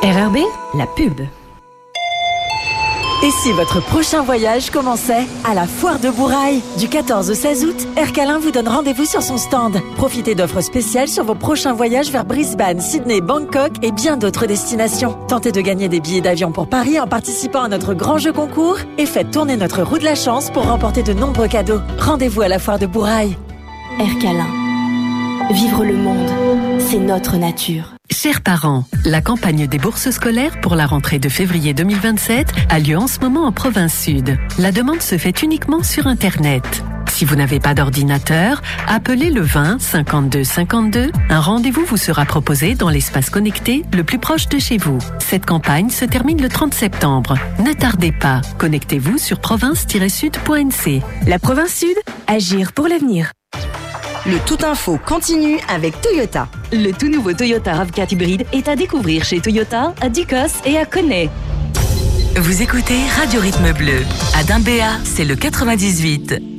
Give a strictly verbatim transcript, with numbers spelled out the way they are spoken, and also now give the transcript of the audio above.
R R B, la pub. Et si votre prochain voyage commençait à la Foire de Bourail? Du quatorze au seize août, Air Calin vous donne rendez-vous sur son stand. Profitez d'offres spéciales sur vos prochains voyages vers Brisbane, Sydney, Bangkok et bien d'autres destinations. Tentez de gagner des billets d'avion pour Paris en participant à notre grand jeu concours et faites tourner notre roue de la chance pour remporter de nombreux cadeaux. Rendez-vous à la Foire de Bourail. Air Calin. Vivre le monde, c'est notre nature. Chers parents, la campagne des bourses scolaires pour la rentrée de février deux mille vingt-sept a lieu en ce moment en province sud. La demande se fait uniquement sur Internet. Si vous n'avez pas d'ordinateur, appelez le vingt cinquante-deux cinquante-deux. Un rendez-vous vous sera proposé dans l'espace connecté le plus proche de chez vous. Cette campagne se termine le trente septembre. Ne tardez pas, connectez-vous sur province tiret sud point n c. La province sud, agir pour l'avenir. Le Tout Info continue avec Toyota. Le tout nouveau Toyota RAV quatre hybride est à découvrir chez Toyota, à Ducos et à Koné. Vous écoutez Radio Rythme Bleu. À Dimbéa, c'est le quatre-vingt-dix-huit.